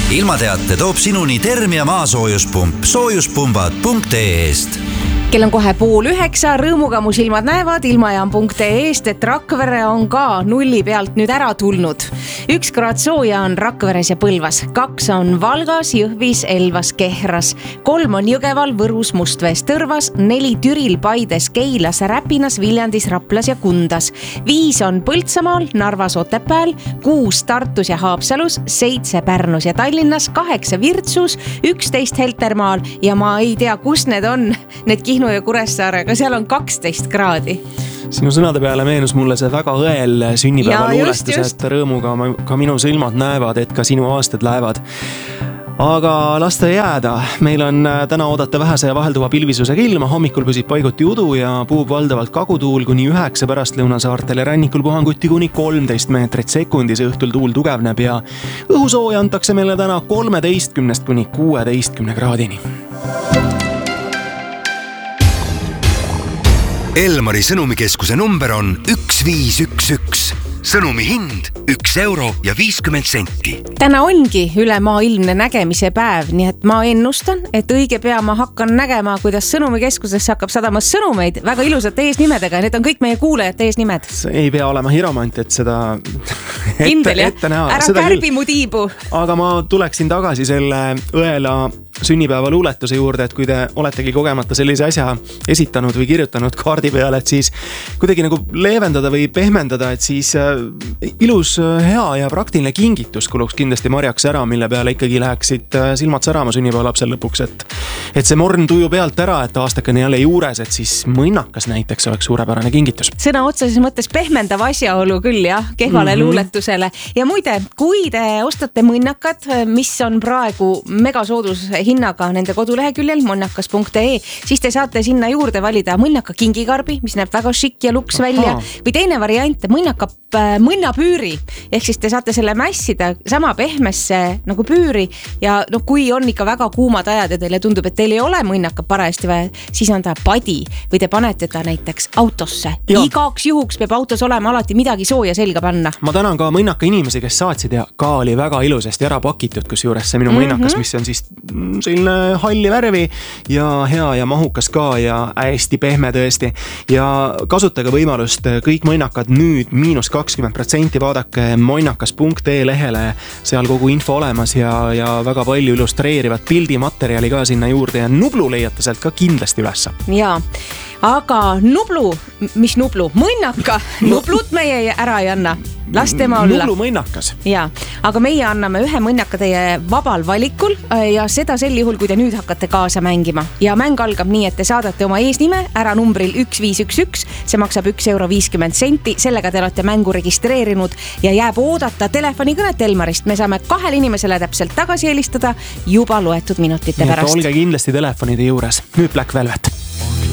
Ilmateate toob sinuni Termia maasoojuspump soojuspumbad.ee-st. Kell on kohe 8:30, rõõmuga mu silmad näevad ilmajaam.ee-st, et Rakvere on ka nulli pealt nüüd ära tulnud. 1 kraad sooja on Rakveres ja Põlvas, 2 on Valgas, Jõhvis, Elvas, Kehras, 3 on Jõgeval, Võrus, Mustvees, Tõrvas, 4 Türil, Paides, Keilas, Räpinas, Viljandis, Raplas ja Kundas, 5 on Põltsamaal, Narvas, Otepääl, 6 Tartus ja Haapsalus, 7 Pärnus ja Tallinnas, 8 Virtsus, 11 Heltermaal ja ma ei tea, kus need on, need Kihnu ja Kuressaare, aga seal on 12 kraadi. Sinu sõnade peale meenus mulle see väga õel sünnipäeva luuletus, et rõõmuga ka minu silmad näevad, et ka sinu aastad lähevad. Aga lasta jääda. Meil on täna oodata vähese ja vahelduva pilvisusega ilma, hommikul püsib paiguti udu ja puhub valdavalt kagutuul kuni 9 pärastlõunasaartel ja rannikul puhanguti kuni 13 meetrit sekundis, õhtul tuul tugevneb ja õhusooja antakse meile täna 13 kuni 16 kraadini. Elmari sõnumikeskuse number on 1511. Sõnumi hind 1 euro ja 50 senti. Täna ongi ülemaailmne nägemise päev, nii et ma ennustan, et õige pea ma hakkan nägema, kuidas sõnumikeskusesse hakkab sadamas sõnumeid väga ilusate eesnimedega. Need on kõik meie kuulajate eesnimed. See ei pea olema hiromant, et seda ette näha. Ära kärbi mu tiibu. Aga ma tuleksin tagasi selle õela sünnipäeva luuletuse juurde, et kui te oletegi kogemata sellise asja esitanud või kirjutanud kaardi peale, et siis kuidagi nagu leevendada või pehmendada, et siis ilus, hea ja praktiline kingitus kuluks kindlasti marjaks ära, mille peale ikkagi läheksid silmad särama sünnipäevalapsel lõpuks, et see morn tuju pealt ära, et aastakene jälle juures, et siis mõnnakas näiteks oleks suurepärane kingitus. Sõna otseses mõttes pehmendav asjaolu küll, jah, kehvale luuletusele. Ja muide, kui te ostate mõnnakad, mis on praegu megasoodus hinnaga nende koduleheküljel mõnnakas.ee, siis te saate sinna juurde valida mõnnaka kingikarbi, mis näeb väga šikk ja luks välja, või teine variant, mõnnapüüri, ehk siis te saate selle mässida sama pehmesse nagu püüri ja no, kui on ikka väga kuumad ajad ja teile tundub, et teil ei ole mõnnaka parajasti vaja, siis on ta padi või te panete ta näiteks autosse. Igaks juhuks peab autos olema alati midagi sooja selga panna. Ma tänan ka mõnnaka inimesi, kes saatsid ja ka oli väga ilusasti ära pakitud, kus juures see minu mõnnakas, mis on siis selline halli värvi ja hea ja mahukas ka ja hästi pehme tõesti. Ja kasutage võimalust kõik mõnnakad nüüd -20%, vaadake mõnnakas.ee lehele, seal kogu info olemas ja väga palju illustreerivat pildimaterjali ka sinna juurde ja Nublu leiate sealt ka kindlasti ülesse. Jaa, aga Nublu, mis Nublu? Mõnnaka, Nublut meie ära ei anna. Las tema olla. Nublu mõnnakas. Jaa, aga meie anname ühe mõnnaka teie vabal valikul ja seda sel juhul, kui te nüüd hakkate kaasa mängima. Ja mäng algab nii, et te saadate oma eesnime ära numbril 1511, see maksab 1 euro 50 senti, sellega te olete mängu registreerinud ja jääb oodata telefonikõnet Elmarist. Me saame 2 inimesele täpselt tagasi helistada juba loetud minutite pärast. Olge kindlasti telefonide juures. Nüüd Black Velvet.